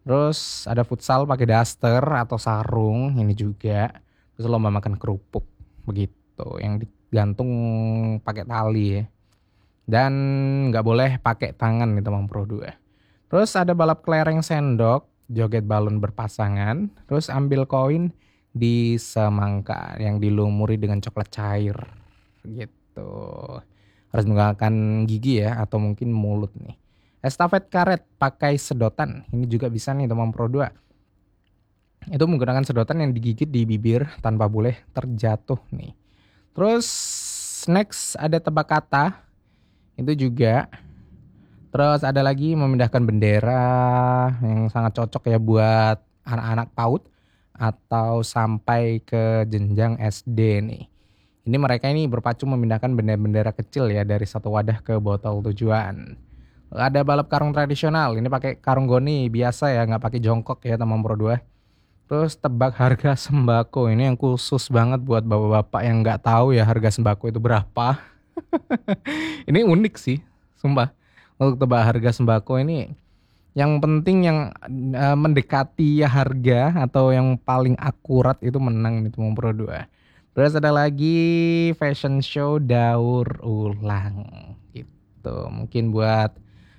Terus ada futsal pakai daster atau sarung ini juga. Terus lomba makan kerupuk begitu yang digantung pakai tali ya. Dan nggak boleh pakai tangan nih teman Pro 2. Terus ada balap kelereng sendok, joget balon berpasangan, terus ambil koin di semangka yang dilumuri dengan coklat cair gitu. Harus menggunakan gigi ya atau mungkin mulut nih. Estafet karet pakai sedotan. Ini juga bisa nih teman Pro 2. Itu menggunakan sedotan yang digigit di bibir tanpa boleh terjatuh nih. Terus next ada tebak kata. Itu juga. Terus ada lagi memindahkan bendera yang sangat cocok ya buat anak-anak PAUD atau sampai ke jenjang SD nih. Ini mereka ini berpacu memindahkan bendera-bendera kecil ya dari satu wadah ke botol tujuan. Ada balap karung tradisional, ini pakai karung goni biasa ya, nggak pakai jongkok ya teman Pro 2. Terus tebak harga sembako, ini yang khusus banget buat bapak-bapak yang nggak tahu ya harga sembako itu berapa. Ini unik sih, sumpah. Untuk tebak harga sembako ini yang penting yang mendekati ya harga atau yang paling akurat itu menang nih teman Pro 2. Terus ada lagi fashion show daur ulang gitu. Mungkin buat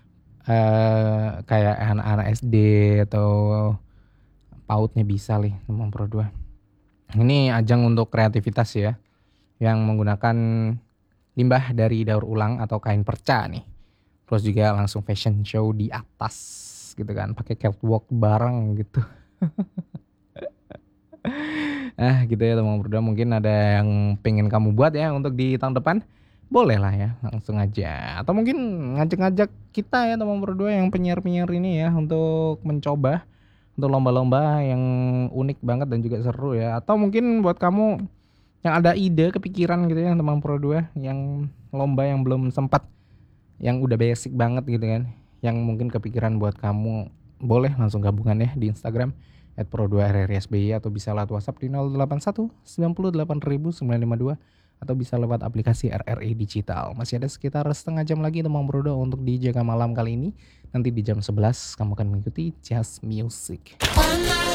kayak anak-anak SD atau PAUD-nya bisa nih teman Pro 2. Ini ajang untuk kreativitas ya yang menggunakan limbah dari daur ulang atau kain perca nih. Terus juga langsung fashion show di atas gitu kan, pakai catwalk bareng gitu. Gitu ya teman berdua, mungkin ada yang pengen kamu buat ya untuk di tahun depan, boleh lah ya langsung aja. Atau mungkin ngajak-ngajak kita ya teman berdua yang penyiar-penyiar ini ya untuk mencoba untuk lomba-lomba yang unik banget dan juga seru ya. Atau mungkin buat kamu yang ada ide kepikiran gitu ya teman Pro 2 yang lomba yang belum sempat, yang udah basic banget gitu kan, yang mungkin kepikiran buat kamu, boleh langsung gabungan ya di Instagram @pro2rrsby atau bisa lewat WhatsApp di 081 98 952 atau bisa lewat aplikasi RRI Digital. Masih ada sekitar setengah jam lagi teman Bro untuk di Jaga Malam kali ini. Nanti di jam 11 kamu akan mengikuti Jazz Music.